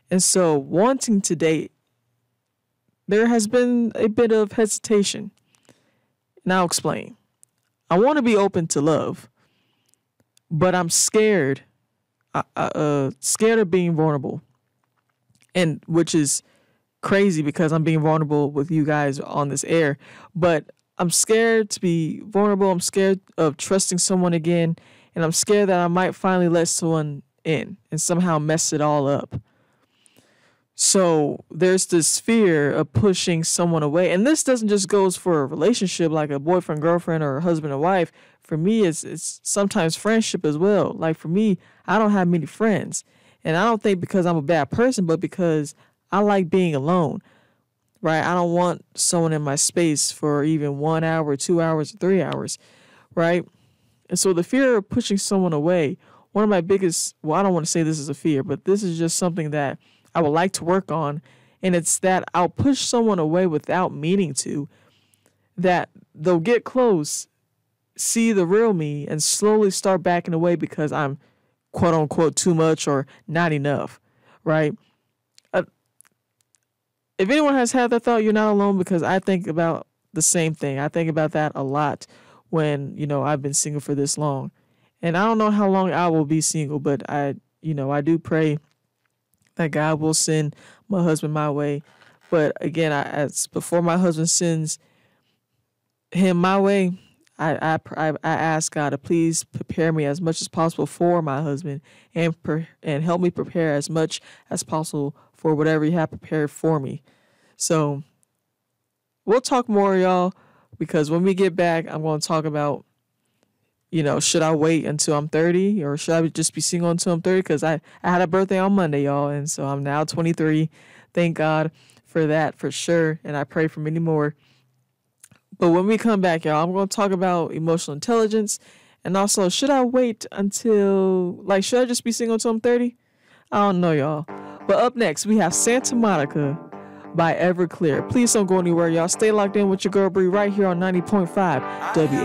And so wanting to date, there has been a bit of hesitation. And I'll explain. I want to be open to love, but I'm scared, scared of being vulnerable. And which is crazy because I'm being vulnerable with you guys on this air, but I'm scared to be vulnerable. I'm scared of trusting someone again, and I'm scared that I might finally let someone in and somehow mess it all up. So there's this fear of pushing someone away. And this doesn't just goes for a relationship like a boyfriend, girlfriend, or a husband and wife. For me, it's sometimes friendship as well. Like for me, I don't have many friends. And I don't think because I'm a bad person, but because I like being alone, right? I don't want someone in my space for even 1 hour, 2 hours, 3 hours, right? And so the fear of pushing someone away, one of my biggest, well, I don't want to say this is a fear, but this is just something that I would like to work on. And it's that I'll push someone away without meaning to, that they'll get close, see the real me, and slowly start backing away because I'm quote unquote too much or not enough, right? If anyone has had that thought, you're not alone, because I think about the same thing. I think about that a lot when, I've been single for this long. And I don't know how long I will be single, but I do pray that God will send my husband my way. But again, as before my husband sends him my way, I ask God to please prepare me as much as possible for my husband, and help me prepare as much as possible for whatever you have prepared for me. So we'll talk more, y'all, because when we get back, I'm going to talk about, should I wait until I'm 30 or should I just be single until I'm 30? Because I had a birthday on Monday, y'all, and so I'm now 23. Thank God for that, for sure, and I pray for many more. But when we come back, y'all, I'm going to talk about emotional intelligence, and also, should I wait until, should I just be single until I'm 30? I don't know, y'all. But up next, we have Santa Monica by Everclear. Please don't go anywhere, y'all. Stay locked in with your girl Bree right here on 90.5 W.